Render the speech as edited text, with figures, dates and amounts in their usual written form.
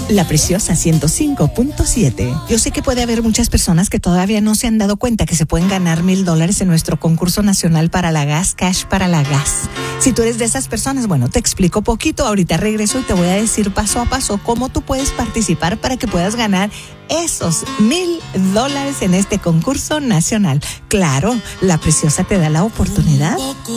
La Preciosa 105.7. Yo sé que puede haber muchas personas que todavía no se han dado cuenta que se pueden ganar $1,000 en nuestro concurso nacional para la gas, Cash para la Gas. Si tú eres de esas personas, bueno, te explico poquito. Ahorita regreso y te voy a decir paso a paso cómo tú puedes participar para que puedas ganar esos $1,000 en este concurso nacional. Claro, La Preciosa te da la oportunidad